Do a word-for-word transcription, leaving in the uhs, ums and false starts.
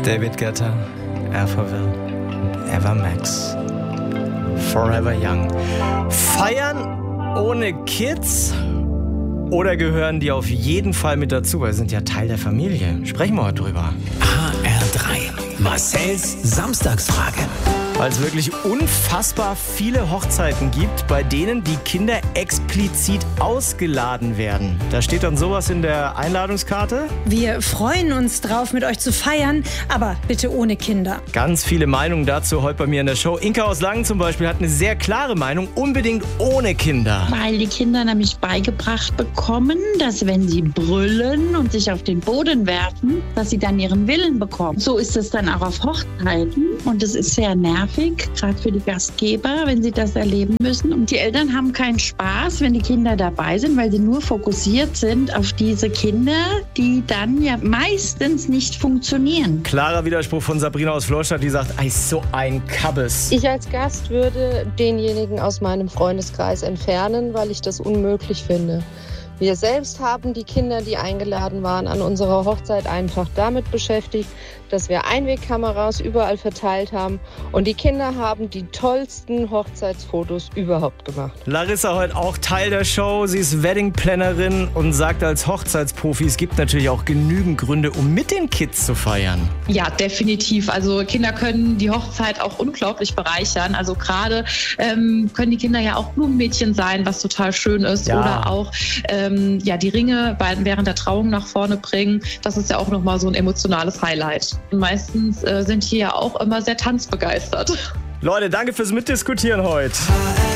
David Guetta, Avril, Eva Max, Forever Young. Feiern ohne Kids? Oder gehören die auf jeden Fall mit dazu? Weil sie sind ja Teil der Familie. Sprechen wir heute drüber. H R drei. Marcells Samstagsfrage. Weil es wirklich unfassbar viele Hochzeiten gibt, bei denen die Kinder explizit ausgeladen werden. Da steht dann sowas in der Einladungskarte. Wir freuen uns drauf, mit euch zu feiern, aber bitte ohne Kinder. Ganz viele Meinungen dazu heute bei mir in der Show. Inka aus Langen zum Beispiel hat eine sehr klare Meinung, unbedingt ohne Kinder. Weil die Kinder nämlich beigebracht bekommen, dass wenn sie brüllen und sich auf den Boden werfen, dass sie dann ihren Willen bekommen. So ist es dann auch auf Hochzeiten und es ist sehr nervig. Gerade für die Gastgeber, wenn sie das erleben müssen. Und die Eltern haben keinen Spaß, wenn die Kinder dabei sind, weil sie nur fokussiert sind auf diese Kinder, die dann ja meistens nicht funktionieren. Klarer Widerspruch von Sabrina aus Florstadt, die sagt, ey, so ein Kabbes. Ich als Gast würde denjenigen aus meinem Freundeskreis entfernen, weil ich das unmöglich finde. Wir selbst haben die Kinder, die eingeladen waren, an unserer Hochzeit einfach damit beschäftigt, dass wir Einwegkameras überall verteilt haben und die Kinder haben die tollsten Hochzeitsfotos überhaupt gemacht. Larissa heute auch Teil der Show. Sie ist Wedding-Plannerin und sagt als Hochzeitsprofi, es gibt natürlich auch genügend Gründe, um mit den Kids zu feiern. Ja, definitiv. Also Kinder können die Hochzeit auch unglaublich bereichern. Also gerade ähm, können die Kinder ja auch Blumenmädchen sein, was total schön ist. Ja. Oder auch ähm, ja, die Ringe bei, während der Trauung nach vorne bringen. Das ist ja auch nochmal so ein emotionales Highlight. Und meistens äh, sind hier ja auch immer sehr tanzbegeistert. Leute, danke fürs Mitdiskutieren heute.